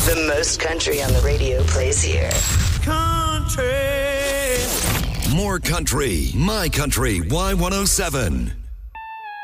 The most country on the radio plays here. Country. More country. My Country Y107.